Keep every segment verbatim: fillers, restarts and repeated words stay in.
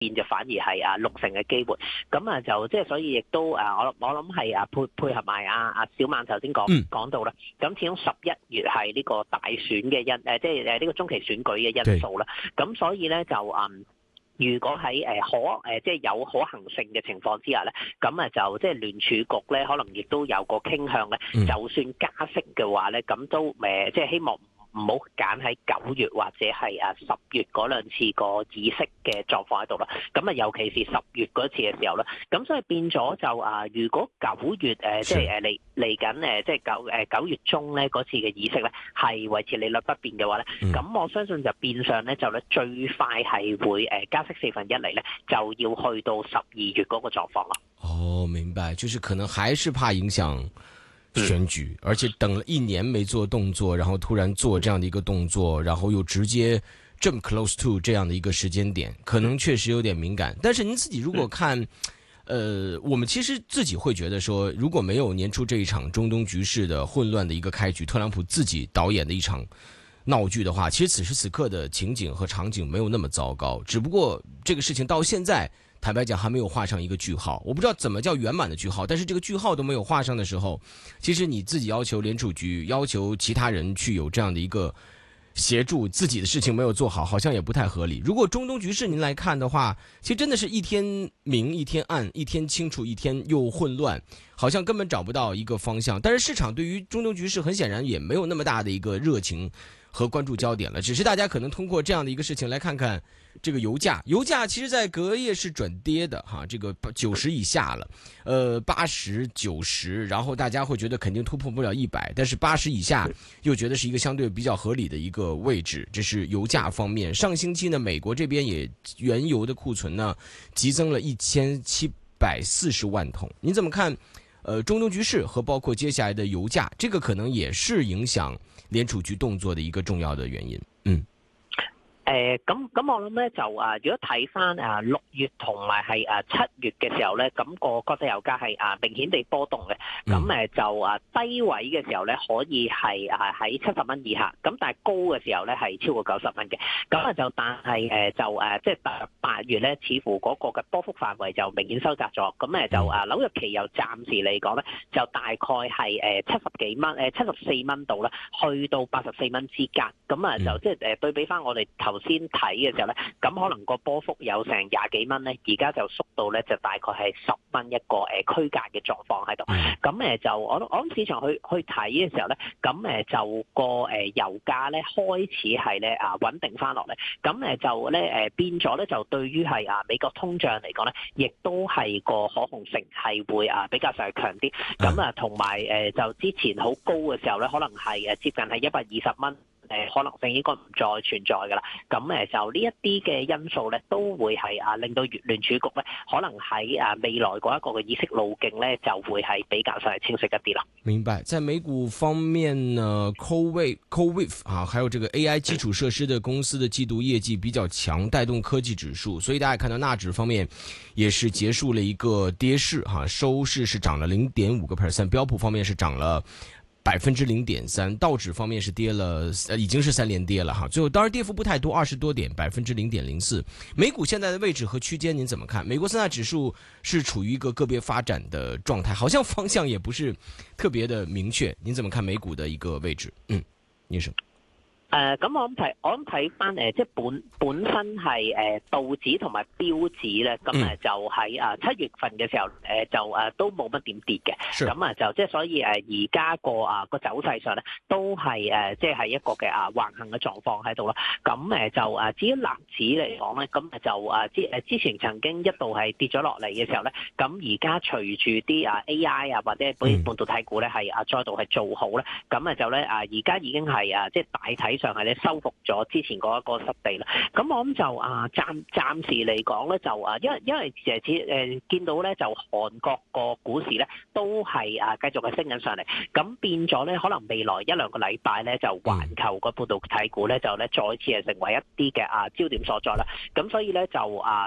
變就反而係啊六成嘅機會，咁啊就即係所以亦都啊我我諗係啊配配合埋啊啊小曼頭先講講到啦，咁始終十一月係呢個大選嘅因誒，即係誒呢個中期選舉嘅因素啦，咁所以咧就嗯。如果喺誒可誒即係有可行性嘅情況之下咧，咁啊就即係聯儲局咧，可能亦都有個傾向咧，就算加息嘅話咧，咁都誒即係希望唔好揀喺九月或者係啊十月嗰兩次個議息嘅狀況喺度啦。咁啊，尤其是十月嗰次嘅時候啦，咁所以變咗就啊，如果九月誒即係誒嚟嚟緊誒即係九誒九月中咧嗰次嘅議息咧係維持利率不變嘅話咧，咁、嗯、我相信就變相咧就咧最快係會誒加息四分一嚟咧，就要去到十二月嗰個狀況啦。 哦，明白，就是可能還是怕影響選舉，而且等了一年沒做動作，然後突然做這樣的一個動作，然後又直接這麼 close to 這樣的一個時間點，可能確實有點敏感。但是您自己如果看，呃，我們其實自己會覺得說，如果沒有年初這一場中東局勢的混亂的一個開局，特朗普自己導演的一場鬧劇的話，其實此時此刻的情景和場景沒有那麼糟糕，只不過這個事情到現在坦白講還沒有畫上一個句號，我不知道怎麼叫圓滿的句號，但是這個句號都沒有畫上的時候，其實你自己要求聯儲局要求其他人去有這樣的一個協助，自己的事情沒有做好，好像也不太合理。如果中東局勢您來看的話，其實真的是一天明一天暗，一天清楚一天又混亂，好像根本找不到一個方向。但是市場對於中東局勢很顯然也沒有那麼大的一個熱情和關注焦點了，只是大家可能通過這樣的一個事情來看看這個油價，油價其實在隔夜是轉跌的哈，這個九十以下了，呃八十九十，然後大家會覺得肯定突破不了一百，但是八十以下又覺得是一個相對比較合理的一個位置，這是油價方面。上星期呢，美國這邊也原油的庫存呢急增了一千七百四十萬桶，您怎麼看？呃，中東局勢和包括接下來的油價，這個可能也是影響聯儲局動作的一個重要的原因。嗯。 誒咁咁我諗咧就啊，如果睇翻啊六月同埋係啊七月嘅時候咧，咁、個國際油價係啊明顯地波動嘅。咁誒就啊低位嘅時候咧，可以係啊喺七十蚊以下。咁但係高嘅時候咧係超過九十蚊嘅。咁啊就但係誒就誒即係踏入八月咧，似乎嗰個嘅波幅範圍就明顯收窄咗。咁誒就啊紐約期油暫時嚟講咧，就大概係誒七十幾蚊誒七十四蚊度啦，去到八十四蚊之間。咁啊就即係誒對比翻我哋頭先睇嘅時候咧，咁可能個波幅有成廿幾蚊咧，而家就縮到咧就大概係十蚊一個誒區間嘅狀況喺度。咁誒就我我諗市場去去睇嘅時候咧，咁誒就個誒油價咧開始係咧啊穩定翻落嚟。咁誒就咧誒變咗咧就對於係啊美國通脹嚟講咧，亦都係個可控性係會啊比較上係強啲。咁啊同埋誒就之前好高嘅時候咧，可能係誒接近係一百二十蚊。誒可能性應該唔再存在㗎啦，咁誒就呢一啲嘅因素咧，都會係啊令到聯儲局咧，可能喺啊未來嗰一個嘅議息路徑咧，就會係比較上係清晰一啲啦。 明白，在美股方面呢 ，CoWave、CoWave 啊，還有這個 A I 基礎設施的公司的季度業績比較強，帶動科技指數，所以大家看到納指方面也是結束了一個跌勢哈，收市是漲了零點五個 percent， 標普方面是漲了百分之零點三，道指方面是跌了，呃，已經是三連跌了哈。最後當然跌幅不太多，二十多點，百分之零點零四。美股現在的位置和區間您怎麼看？美國三大指數是處於一個個別發展的狀態，好像方向也不是特別的明確。您怎麼看美股的一個位置？嗯，醫生。 誒咁、呃、我諗睇，我諗睇翻誒，即係本本身係誒、呃、道指同埋標指咧，咁誒就喺啊七月份嘅時候，誒、呃、就誒、呃、都冇乜點跌嘅，咁啊就即係所以誒而家個啊個走勢上咧，都係誒即係係一個嘅啊橫行嘅狀況喺度啦。咁誒就誒至於納指嚟講咧，咁誒就啊之誒之前曾經一度係跌咗落嚟嘅時候咧，咁而家隨住啲啊 A I 啊或者半半導體股咧係啊再度係做好咧，咁啊就咧啊而家已經係啊即係大體上係咧收復咗之前嗰一個失地啦，咁我諗就啊暫暫時嚟講咧就啊，因為因為誒誒見到咧就韓國個股市咧都係啊繼續係升緊上嚟，咁變咗咧可能未來一兩個禮拜咧就環球個半導體股咧就咧再次係成為一啲嘅啊焦點所在啦，咁所以咧就啊。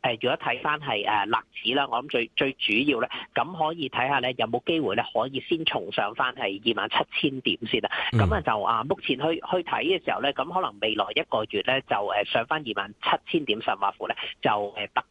誒，如果睇翻係誒納指啦，我諗最最主要咧，咁可以睇下咧有冇機會咧可以先重上翻係二萬七千點先啦。咁啊、嗯、就啊，目前去去睇嘅時候咧，咁可能未來一個月咧就誒上翻二萬七千點上劃乎咧就誒突